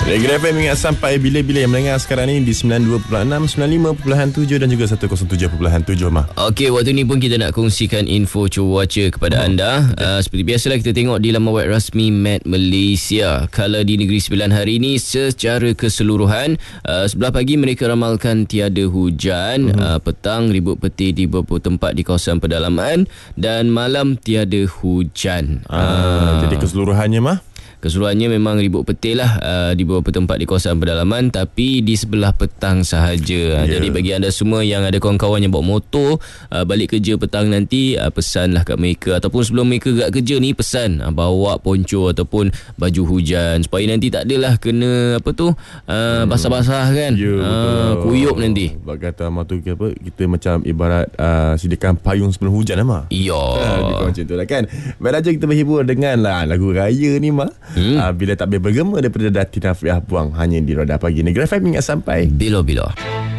Negeri FM ingat sampai bila-bila yang mendengar sekarang ni di 92.6, 95.7 dan juga 107.7 mah. Okey, waktu ni pun kita nak kongsikan info cuaca kepada anda. Seperti biasalah kita tengok di laman web rasmi Met Malaysia. Kala di Negeri Sembilan hari ini secara keseluruhan, sebelah pagi mereka ramalkan tiada hujan, petang ribut petir di beberapa tempat di kawasan pedalaman dan malam tiada hujan. Jadi keseluruhannya mah? Keseluruhannya memang ribut petir lah di beberapa tempat di kawasan pedalaman, tapi di sebelah petang sahaja. Jadi bagi anda semua yang ada kawan-kawan yang bawa motor balik kerja petang nanti, pesanlah kat mereka, ataupun sebelum mereka kat kerja ni pesan bawa poncho ataupun baju hujan supaya nanti tak adalah kena basah-basah kan. Kuyup nanti. Sebab kata Amar tu kita macam ibarat sediakan payung sebelum hujan lah mah. Ya. Macam tu lah kan. Baiklah, jom kita berhibur dengan lagu raya ni mah. Bila tak bergema daripada Datin Afriah Buang, hanya di Roda Pagi Negeri FM ingat sampai bila-bila.